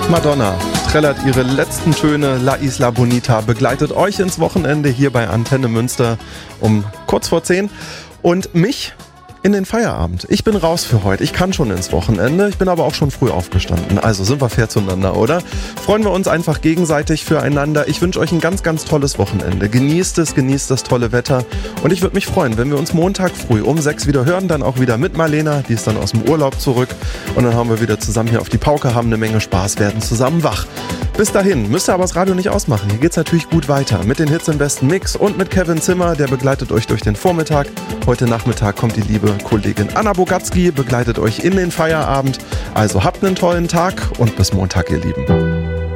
Madonna trällert ihre letzten Töne, La Isla Bonita, begleitet euch ins Wochenende hier bei Antenne Münster um kurz vor 10 und mich in den Feierabend. Ich bin raus für heute. Ich kann schon ins Wochenende. Ich bin aber auch schon früh aufgestanden. Also sind wir fair zueinander, oder? Freuen wir uns einfach gegenseitig füreinander. Ich wünsche euch ein ganz, ganz tolles Wochenende. Genießt das tolle Wetter. Und ich würde mich freuen, wenn wir uns Montag früh um 6 wieder hören. Dann auch wieder mit Marlena. Die ist dann aus dem Urlaub zurück. Und dann hauen wir wieder zusammen hier auf die Pauke, haben eine Menge Spaß, werden zusammen wach. Bis dahin müsst ihr aber das Radio nicht ausmachen. Hier geht's natürlich gut weiter mit den Hits im besten Mix und mit Kevin Zimmer, der begleitet euch durch den Vormittag. Heute Nachmittag kommt die liebe Kollegin Anna Bogatzki, begleitet euch in den Feierabend. Also habt einen tollen Tag und bis Montag, ihr Lieben.